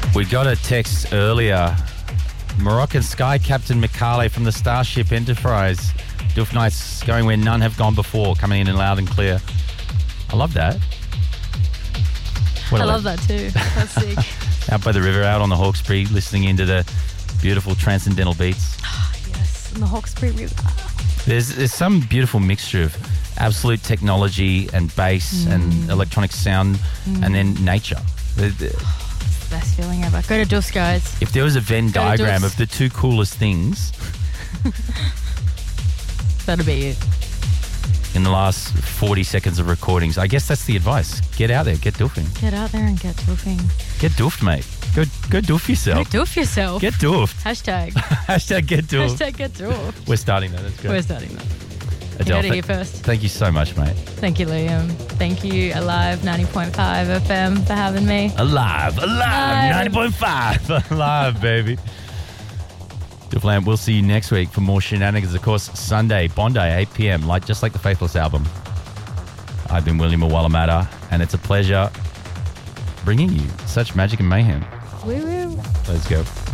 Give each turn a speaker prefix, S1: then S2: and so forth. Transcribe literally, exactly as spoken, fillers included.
S1: We got a text earlier. Moroccan Sky Captain Mikale from the Starship Enterprise. Doof Nights going where none have gone before, coming in and loud and clear. I love that. What
S2: I love that too. That's sick.
S1: Out by the river, out on the Hawkesbury, listening into the beautiful transcendental beats.
S2: Oh, yes, on the Hawkesbury River.
S1: There's, there's some beautiful mixture of absolute technology and bass
S2: Mm.
S1: and electronic sound
S2: Mm.
S1: and then nature. The- the-
S2: It's the best feeling ever. Go to Doof's, guys.
S1: If there was a Venn
S2: Go to
S1: diagram
S2: Doof's.
S1: of the two coolest things
S2: That'll be it.
S1: in the last forty seconds of recordings, I guess that's the advice. Get out there, get doofing.
S2: Get out there and get doofing.
S1: Get doofed, mate. Go go doof
S2: Go
S1: yourself.
S2: doof yourself.
S1: Get doofed.
S2: Hashtag.
S1: Hashtag get doofed.
S2: Hashtag get doofed.
S1: We're starting that. That's great.
S2: We're starting that.
S1: Adele,
S2: You heard it
S1: th-
S2: here first.
S1: Thank you so much, mate.
S2: Thank you, Liam. Thank you, Alive ninety point five F M, for having me.
S1: Alive, alive,
S2: Alive.
S1: ninety point five. Alive, baby. Doofland, we'll see you next week for more shenanigans. Of course, Sunday, Bondi, eight p.m, like just like the Faithless album. I've been William Awalamata, and it's a pleasure bringing you such magic and mayhem.
S2: Woo woo.
S1: Let's go.